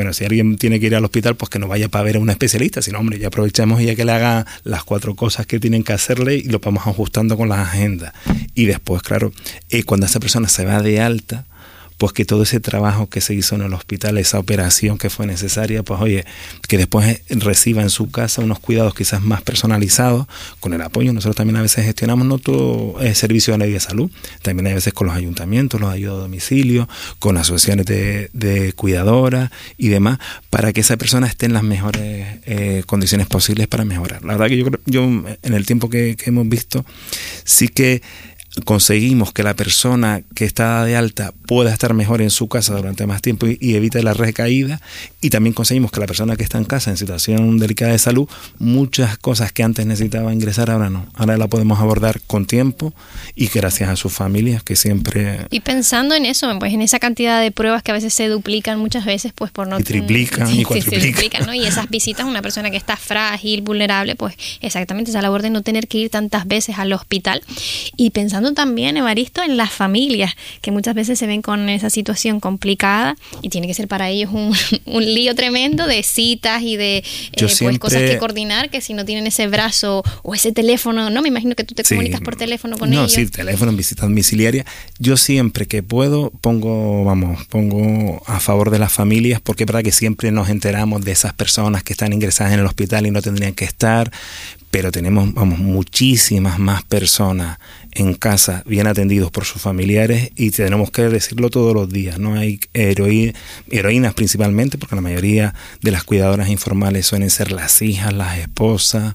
Bueno, si alguien tiene que ir al hospital, pues que no vaya para ver a un especialista, sino, hombre, ya aprovechamos ya que le haga las 4 cosas que tienen que hacerle y lo vamos ajustando con las agendas. Y después, claro, cuando esa persona se va de alta, pues que todo ese trabajo que se hizo en el hospital, esa operación que fue necesaria, pues oye, que después reciba en su casa unos cuidados quizás más personalizados, con el apoyo. Nosotros también a veces gestionamos no todo el servicio de la de salud, también hay veces con los ayuntamientos, los ayudas a domicilio, con asociaciones de cuidadoras y demás, para que esa persona esté en las mejores condiciones posibles para mejorar. La verdad que yo en el tiempo que hemos visto, sí que conseguimos que la persona que está de alta pueda estar mejor en su casa durante más tiempo y evite la recaída, y también conseguimos que la persona que está en casa en situación delicada de salud, muchas cosas que antes necesitaba ingresar ahora no, ahora la podemos abordar con tiempo y gracias a sus familias que siempre... Y pensando en eso, pues en esa cantidad de pruebas que a veces se duplican muchas veces, pues por no... Y triplican y cuatriplican. Se duplican, ¿no? Y esas visitas a una persona que está frágil, vulnerable, pues exactamente esa labor de no tener que ir tantas veces al hospital. Y pensando también, Evaristo, en las familias que muchas veces se ven con esa situación complicada y tiene que ser para ellos un lío tremendo de citas y de pues cosas que coordinar, que si no tienen ese brazo o ese teléfono, ¿no? Me imagino que tú te comunicas por teléfono con ellos. No, sí, teléfono, visita domiciliaria. Yo siempre que puedo pongo a favor de las familias, porque es verdad que siempre nos enteramos de esas personas que están ingresadas en el hospital y no tendrían que estar, pero tenemos muchísimas más personas en casa bien atendidos por sus familiares y tenemos que decirlo todos los días. No hay heroínas principalmente, porque la mayoría de las cuidadoras informales suelen ser las hijas, las esposas,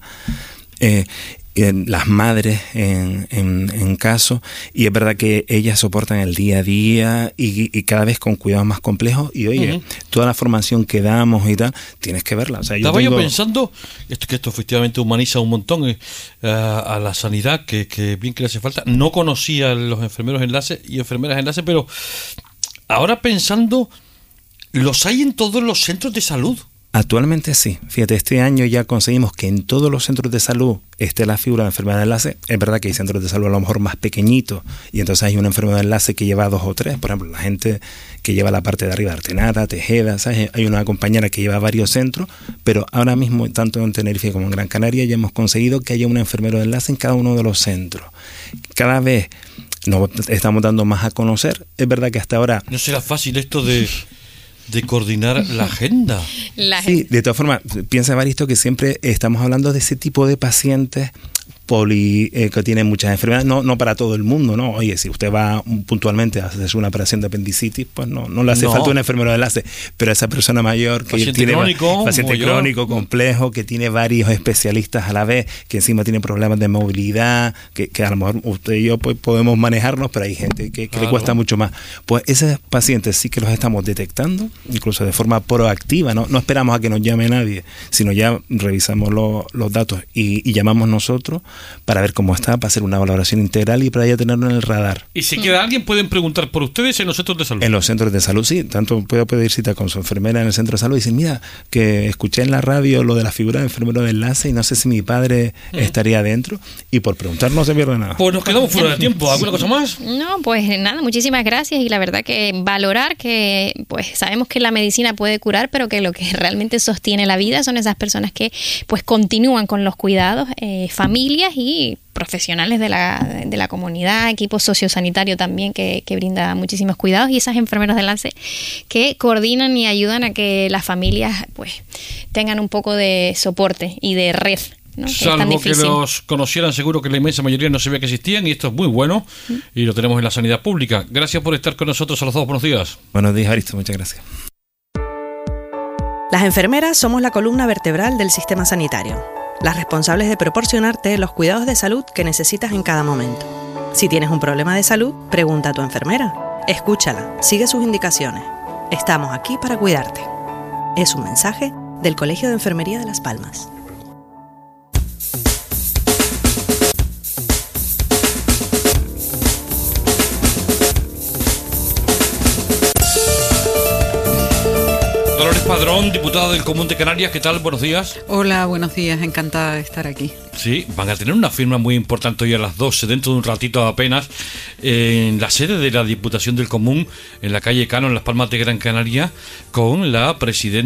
las madres en caso, y es verdad que ellas soportan el día a día y cada vez con cuidados más complejos, y oye, toda la formación que damos y tal, tienes que verla. O sea, yo pensando que esto efectivamente humaniza un montón a la sanidad, que bien que le hace falta. No conocía a los enfermeros enlace y enfermeras enlace, pero ahora pensando, los hay en todos los centros de salud. Actualmente sí. Fíjate, este año ya conseguimos que en todos los centros de salud esté la figura de enfermedad de enlace. Es verdad que hay centros de salud a lo mejor más pequeñitos y entonces hay una enfermedad de enlace que lleva 2 o 3. Por ejemplo, la gente que lleva la parte de arriba, Artenara, Tejeda, ¿sabes? Hay una compañera que lleva varios centros, pero ahora mismo, tanto en Tenerife como en Gran Canaria, ya hemos conseguido que haya un enfermero de enlace en cada uno de los centros. Cada vez nos estamos dando más a conocer. Es verdad que hasta ahora... ¿No será fácil esto de coordinar la agenda? Sí, de todas formas, piensa, Evaristo, que siempre estamos hablando de ese tipo de pacientes que tienen muchas enfermedades, no para todo el mundo, ¿no? Oye, si usted va puntualmente a hacer una operación de apendicitis, pues no le hace falta un enfermero de enlace, pero esa persona mayor que tiene paciente crónico, complejo, que tiene varios especialistas a la vez, que encima tiene problemas de movilidad, que a lo mejor usted y yo pues podemos manejarnos, pero hay gente que le cuesta mucho más. Pues esos pacientes sí que los estamos detectando, incluso de forma proactiva, no esperamos a que nos llame nadie, sino ya revisamos los datos y llamamos nosotros para ver cómo está, para hacer una valoración integral y para ya tenerlo en el radar. Y si queda alguien, pueden preguntar por ustedes en los centros de salud. En los centros de salud, sí. Tanto puede pedir cita con su enfermera en el centro de salud y decir, mira, que escuché en la radio lo de la figura de enfermero de enlace y no sé si mi padre estaría dentro, y por preguntar no se pierde nada. Pues nos quedamos fuera de tiempo. ¿Alguna cosa más? No, pues nada, muchísimas gracias, y la verdad que valorar que pues sabemos que la medicina puede curar, pero que lo que realmente sostiene la vida son esas personas que pues continúan con los cuidados, familias y profesionales de la comunidad, equipo sociosanitario también que brinda muchísimos cuidados, y esas enfermeras de enlace que coordinan y ayudan a que las familias pues tengan un poco de soporte y de red, ¿no? Salvo que los conocieran, seguro que la inmensa mayoría no sabía que existían, y esto es muy bueno y lo tenemos en la sanidad pública. Gracias por estar con nosotros a los dos. Buenos días. Buenos días, Aristo. Muchas gracias. Las enfermeras somos la columna vertebral del sistema sanitario, las responsables de proporcionarte los cuidados de salud que necesitas en cada momento. Si tienes un problema de salud, pregunta a tu enfermera. Escúchala, sigue sus indicaciones. Estamos aquí para cuidarte. Es un mensaje del Colegio de Enfermería de Las Palmas. Padrón, diputada del Común de Canarias, ¿qué tal? Buenos días. Hola, buenos días, encantada de estar aquí. Sí, van a tener una firma muy importante hoy a las 12, dentro de un ratito apenas, en la sede de la Diputación del Común, en la calle Cano, en Las Palmas de Gran Canaria, con la presidenta